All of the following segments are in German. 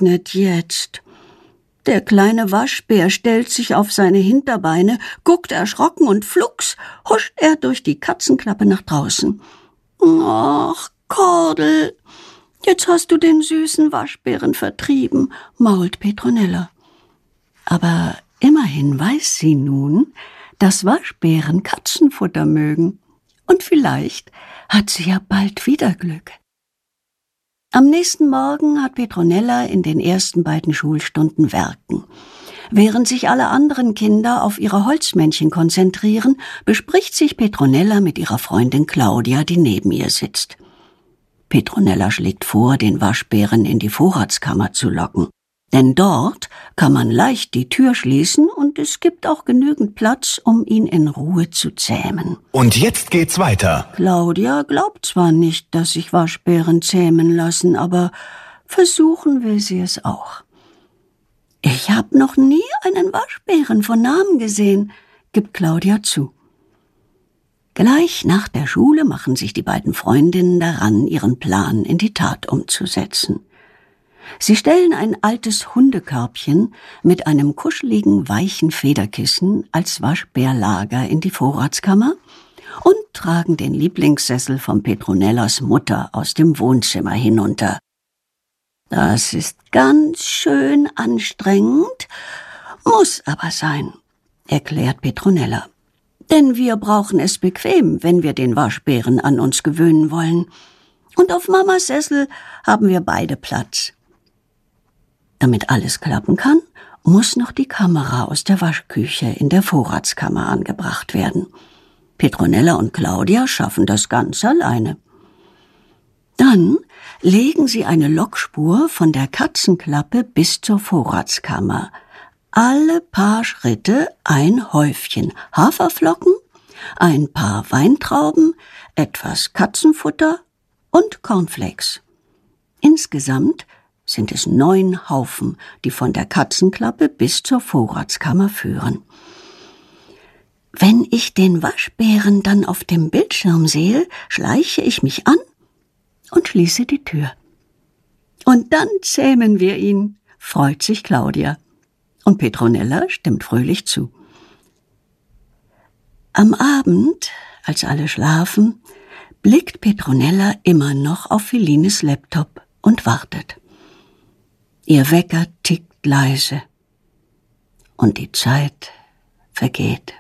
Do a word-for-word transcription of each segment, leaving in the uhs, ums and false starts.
regnet jetzt. Der kleine Waschbär stellt sich auf seine Hinterbeine, guckt erschrocken und flugs huscht er durch die Katzenklappe nach draußen. »Ach, Kordel, jetzt hast du den süßen Waschbären vertrieben«, mault Petronella. Aber immerhin weiß sie nun, dass Waschbären Katzenfutter mögen. Und vielleicht hat sie ja bald wieder Glück. Am nächsten Morgen hat Petronella in den ersten beiden Schulstunden Werken. Während sich alle anderen Kinder auf ihre Holzmännchen konzentrieren, bespricht sich Petronella mit ihrer Freundin Claudia, die neben ihr sitzt. Petronella schlägt vor, den Waschbären in die Vorratskammer zu locken. Denn dort kann man leicht die Tür schließen und es gibt auch genügend Platz, um ihn in Ruhe zu zähmen. Und jetzt geht's weiter. Claudia glaubt zwar nicht, dass sich Waschbären zähmen lassen, aber versuchen will sie es auch. »Ich habe noch nie einen Waschbären von Namen gesehen«, gibt Claudia zu. Gleich nach der Schule machen sich die beiden Freundinnen daran, ihren Plan in die Tat umzusetzen. Sie stellen ein altes Hundekörbchen mit einem kuscheligen, weichen Federkissen als Waschbärlager in die Vorratskammer und tragen den Lieblingssessel von Petronellas Mutter aus dem Wohnzimmer hinunter. Das ist ganz schön anstrengend, muss aber sein, erklärt Petronella. Denn wir brauchen es bequem, wenn wir den Waschbären an uns gewöhnen wollen. Und auf Mamas Sessel haben wir beide Platz. Damit alles klappen kann, muss noch die Kamera aus der Waschküche in der Vorratskammer angebracht werden. Petronella und Claudia schaffen das ganz alleine. Dann legen sie eine Lokspur von der Katzenklappe bis zur Vorratskammer. Alle paar Schritte ein Häufchen Haferflocken, ein paar Weintrauben, etwas Katzenfutter und Cornflakes. Insgesamt sind es neun Haufen, die von der Katzenklappe bis zur Vorratskammer führen. Wenn ich den Waschbären dann auf dem Bildschirm sehe, schleiche ich mich an und schließe die Tür. Und dann zähmen wir ihn, freut sich Claudia. Und Petronella stimmt fröhlich zu. Am Abend, als alle schlafen, blickt Petronella immer noch auf Felines Laptop und wartet. Ihr Wecker tickt leise und die Zeit vergeht.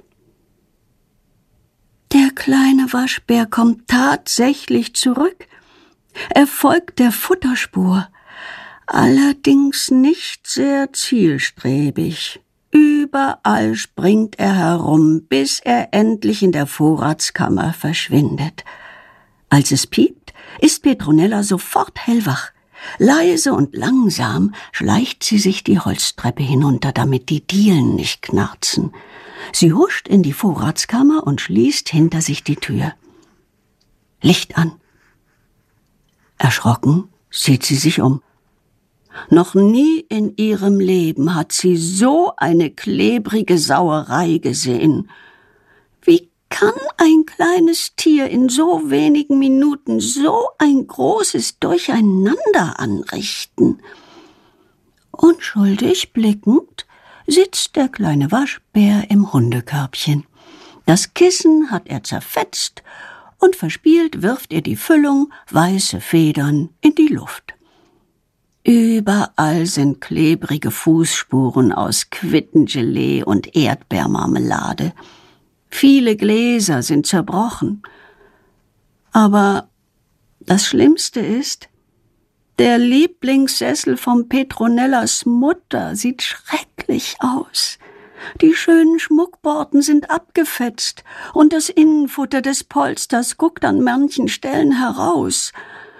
Der kleine Waschbär kommt tatsächlich zurück. Er folgt der Futterspur, allerdings nicht sehr zielstrebig. Überall springt er herum, bis er endlich in der Vorratskammer verschwindet. Als es piept, ist Petronella sofort hellwach. Leise und langsam schleicht sie sich die Holztreppe hinunter, damit die Dielen nicht knarzen. Sie huscht in die Vorratskammer und schließt hinter sich die Tür. Licht an. Erschrocken sieht sie sich um. Noch nie in ihrem Leben hat sie so eine klebrige Sauerei gesehen. Wie kann ein kleines Tier in so wenigen Minuten so ein großes Durcheinander anrichten? Unschuldig blickend sitzt der kleine Waschbär im Hundekörbchen. Das Kissen hat er zerfetzt und verspielt wirft er die Füllung, weiße Federn, in die Luft. Überall sind klebrige Fußspuren aus Quittengelee und Erdbeermarmelade. Viele Gläser sind zerbrochen. Aber das Schlimmste ist, der Lieblingssessel von Petronellas Mutter sieht schrecklich aus. Die schönen Schmuckborten sind abgefetzt und das Innenfutter des Polsters guckt an manchen Stellen heraus.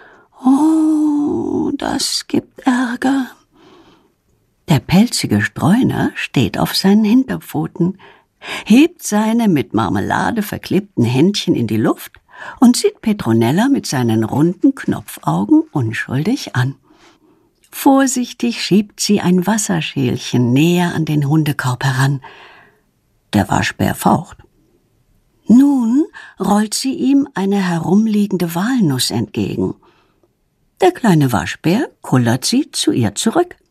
Oh, das gibt Ärger. Der pelzige Streuner steht auf seinen Hinterpfoten, hebt seine mit Marmelade verklebten Händchen in die Luft und sieht Petronella mit seinen runden Knopfaugen unschuldig an. Vorsichtig schiebt sie ein Wasserschälchen näher an den Hundekorb heran. Der Waschbär faucht. Nun rollt sie ihm eine herumliegende Walnuss entgegen. Der kleine Waschbär kullert sie zu ihr zurück.